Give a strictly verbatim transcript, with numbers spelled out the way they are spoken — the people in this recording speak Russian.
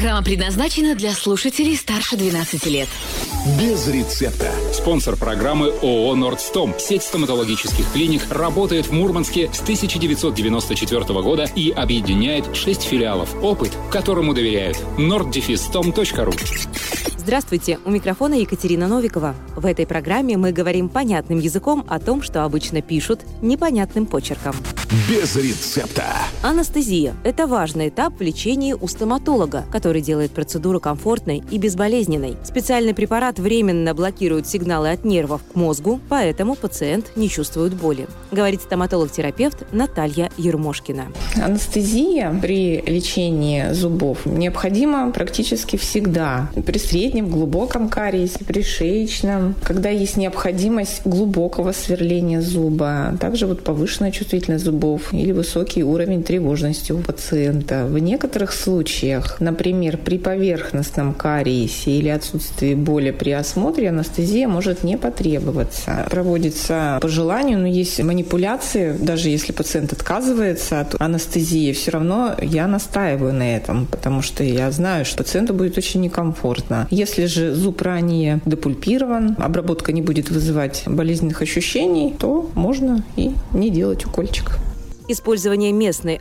Программа предназначена для слушателей старше двенадцати лет. Без рецепта. Спонсор программы ООО «Нордстом». Сеть стоматологических клиник работает в Мурманске с тысяча девятьсот девяносто четвёртого года и объединяет шесть филиалов. Опыт, которому доверяют. норд стом точка ру. Здравствуйте, у микрофона Екатерина Новикова. В этой программе мы говорим понятным языком о том, что обычно пишут непонятным почерком. Без рецепта. Анестезия – это важный этап в лечении у стоматолога, который делает процедуру комфортной и безболезненной. Специальный препарат временно блокирует сигналы от нервов к мозгу, поэтому пациент не чувствует боли, говорит стоматолог-терапевт Наталья Ермошкина. Анестезия при лечении зубов необходима практически всегда. При среднем, глубоком кариесе, при шеечном, когда есть необходимость глубокого сверления зуба, также вот повышенная чувствительность зубов или высокий уровень тревожности у пациента. В некоторых случаях, например, при поверхностном кариесе или отсутствии боли при осмотре, анестезия может не потребоваться. Проводится по желанию, но есть манипуляции, даже если пациент отказывается от анестезии, все равно я настаиваю на этом, потому что я знаю, что пациенту будет очень некомфортно. Если же зуб ранее депульпирован, обработка не будет вызывать болезненных ощущений, то можно и не делать укольчик. Использование местной